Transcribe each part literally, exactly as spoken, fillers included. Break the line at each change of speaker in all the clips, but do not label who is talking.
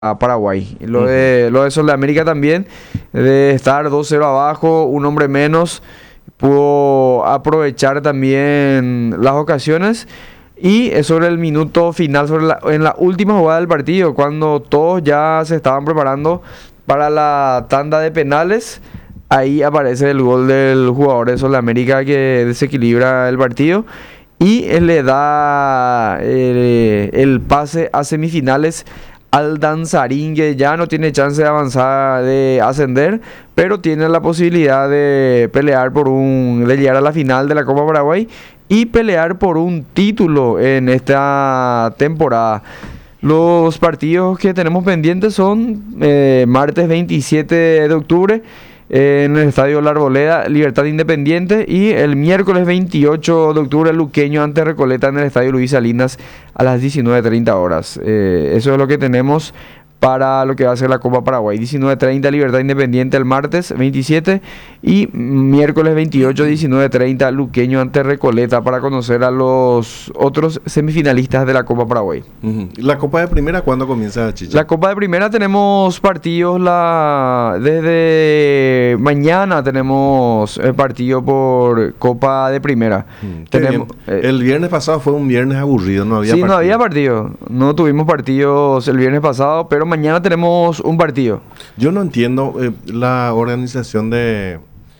a Paraguay. Lo de, lo de Sudamérica también, de estar dos cero abajo, un hombre menos, pudo aprovechar también las ocasiones. Y es sobre el minuto final, sobre la, en la última jugada del partido, cuando todos ya se estaban preparando para la tanda de penales, ahí aparece el gol del jugador de Sudamérica que desequilibra el partido y él le da eh, el pase a semifinales al Danzarín, que ya no tiene chance de avanzar, de ascender, pero tiene la posibilidad de pelear por un, de llegar a la final de la Copa Paraguay y pelear por un título en esta temporada. Los partidos que tenemos pendientes son eh, martes veintisiete de octubre en el Estadio La Arboleda, Libertad Independiente, y el miércoles veintiocho de octubre, Luqueño ante Recoleta en el Estadio Luis Salinas a las diecinueve treinta horas. Eh, eso es lo que tenemos para lo que va a ser la Copa Paraguay. diecinueve treinta Libertad Independiente el martes veintisiete y miércoles veintiocho, diecinueve treinta Luqueño ante Recoleta, para conocer a los otros semifinalistas de la Copa Paraguay.
Uh-huh. ¿La Copa de Primera cuándo comienza, Chicha?
La Copa de Primera tenemos partidos la desde mañana tenemos el partido por Copa de Primera.
Uh-huh.
Tenemos, eh,
el viernes pasado fue un viernes aburrido, no había
sí,
partido.
no había partido. No tuvimos partidos el viernes pasado, pero mañana tenemos un partido.
Yo no entiendo eh, la organización de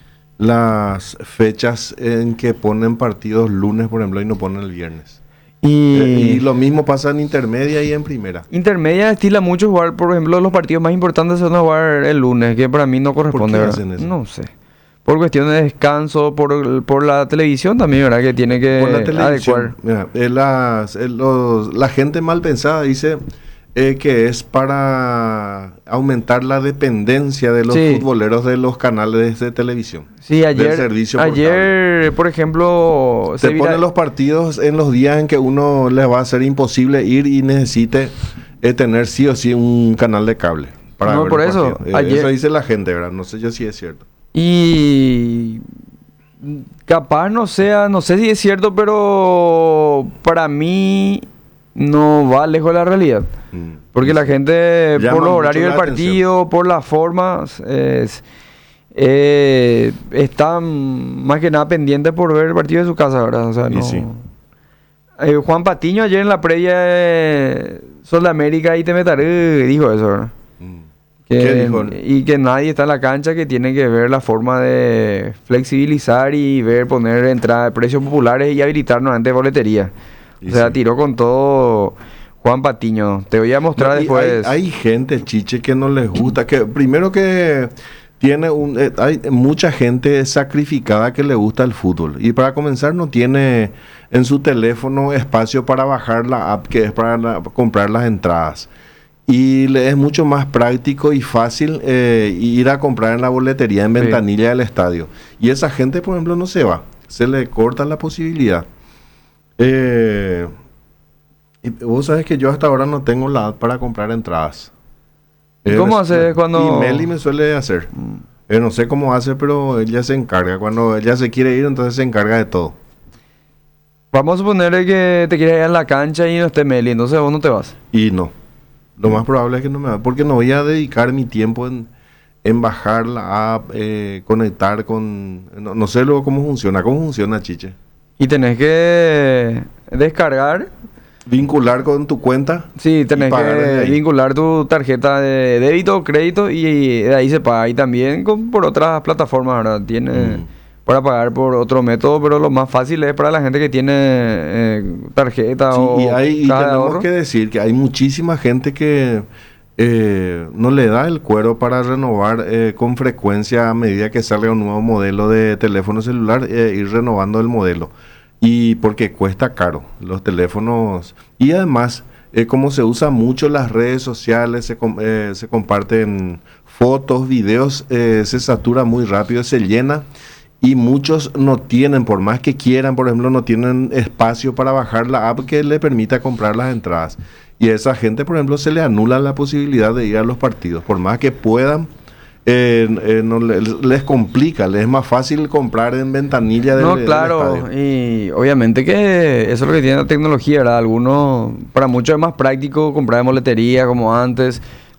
las fechas en que ponen partidos lunes, por ejemplo, y no ponen el viernes.
Y,
eh, y lo mismo pasa en intermedia y en primera.
Intermedia estila mucho jugar, por ejemplo, los partidos más importantes son jugar el lunes, que para mí no corresponde.
¿Por qué hacen eso?
No sé. Por cuestiones de descanso, por, por la televisión también, ¿verdad? Que tiene que
por la televisión,
adecuar.
Mira, eh, las, eh, los, la gente mal pensada dice eh, que es para aumentar la dependencia de los
Sí.
futboleros de los canales de televisión.
Sí, ayer,
del servicio por
ayer por ejemplo,
Te
se vira-
ponen los partidos en los días en que uno les va a ser imposible ir y necesite eh, tener sí o sí un canal de cable. Para
No,
ver
por
los
eso,
partidos. Eh,
ayer-
eso dice la gente, ¿verdad? No sé yo si es cierto.
Y capaz no sea, no sé si es cierto, pero para mí no va lejos de la realidad.
Mm.
Porque la gente,
Llama
por los
mucho
horarios del
la
partido, por las formas, es, eh, están más que nada pendientes por ver el partido de su casa, ¿verdad? O sea,
Y
no.
sí.
Eh, Juan Patiño ayer en la previa de Sol de América y Temetaré dijo eso, ¿verdad?
Mm.
Que,
¿Qué dijo?
y que nadie está en la cancha, que tiene que ver la forma de flexibilizar y ver, poner entrada, precios populares y habilitar nuevamente boletería.
Y
O sea,
sí.
tiró con todo Juan Patiño. Te voy a mostrar
No, y
después.
Hay, hay gente, Chiche, que no les gusta, que primero que tiene un, eh, hay mucha gente sacrificada que le gusta el fútbol. Y para comenzar no tiene en su teléfono espacio para bajar la app que es para la- comprar las entradas. Y le es mucho más práctico y fácil eh, ir a comprar en la boletería en
Sí.
ventanilla del estadio. Y esa gente, por ejemplo, no se va. Se le corta la posibilidad. Eh, y vos sabes que yo hasta ahora no tengo la app para comprar entradas.
¿Y cómo
me-
haces cuando-
Y Meli me suele hacer. Eh, no sé cómo hace, pero ella se encarga. Cuando ella se quiere ir, entonces se encarga de todo.
Vamos a suponer que te quieres ir a la cancha y no esté Meli, entonces vos no te vas.
Y no. Lo más probable es que no me va. Porque no voy a dedicar mi tiempo en, en bajar la app, eh, conectar con... No, no sé luego cómo funciona. ¿Cómo funciona, Chiche?
Y tenés que descargar.
Vincular con tu cuenta.
Sí, tenés
y pagar desde
que
ahí.
vincular tu tarjeta de débito o crédito y de ahí se paga. Y también con, por otras plataformas, ¿verdad? Tiene
Mm.
para pagar por otro método, pero lo más fácil es para la gente que tiene eh, tarjeta
Sí,
o
y, hay, y
caja de
tenemos
ahorro.
que decir que hay muchísima gente que eh, no le da el cuero para renovar eh, con frecuencia a medida que salga un nuevo modelo de teléfono celular, eh, ir renovando el modelo. Y porque cuesta caro los teléfonos. Y además, eh, como se usa mucho las redes sociales, se, com- eh, se comparten fotos, videos, eh, se satura muy rápido, se llena. Y muchos no tienen, por más que quieran, por ejemplo, no tienen espacio para bajar la app que le permita comprar las entradas. Y a esa gente, por ejemplo, se le anula la posibilidad de ir a los partidos. Por más que puedan, eh, eh, no le- les complica, les es más fácil comprar en ventanilla del,
No,
del
claro,
estadio.
y obviamente que eso es lo que tiene la tecnología, ¿verdad? Algunos, para muchos es más práctico comprar en boletería como antes,